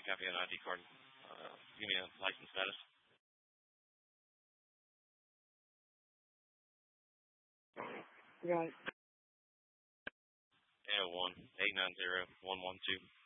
copy an ID card. Give me a license status. Right. Yeah, 1-890-112.